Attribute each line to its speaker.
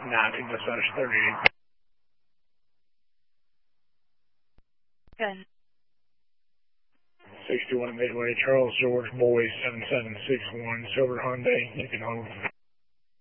Speaker 1: 19 dispatch 38.
Speaker 2: Good.
Speaker 1: 61 Midway, Charles George Boy 7761, Silver Hyundai, you can hold.